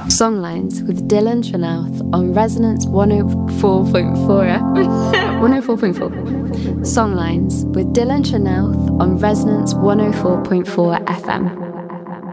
Songlines with Dylan Tranouth on Resonance 104.4. 104.4. Songlines with Dylan Tranouth on Resonance 104.4 FM.